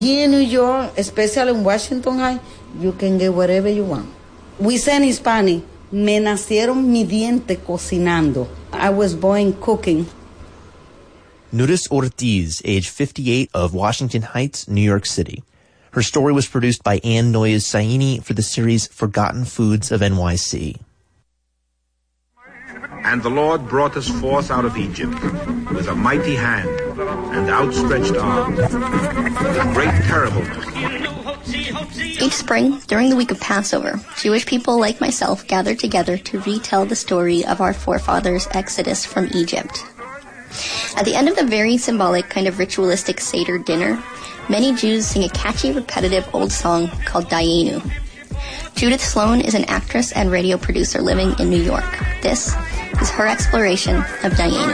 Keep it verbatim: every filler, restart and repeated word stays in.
Here in New York, especially in Washington High, you can get whatever you want. We say in Hispanic, me nacieron mi diente cocinando. I was born cooking. Nuris Ortiz, age fifty-eight, of Washington Heights, New York City. Her story was produced by Ann Noyes Saini for the series Forgotten Foods of N Y C. And the Lord brought us forth out of Egypt with a mighty hand and outstretched arm, with great terribleness. Each spring, during the week of Passover, Jewish people like myself gather together to retell the story of our forefathers' exodus from Egypt. At the end of the very symbolic, kind of ritualistic Seder dinner, many Jews sing a catchy, repetitive old song called Dayenu. Judith Sloan is an actress and radio producer living in New York. This is her exploration of Dayenu.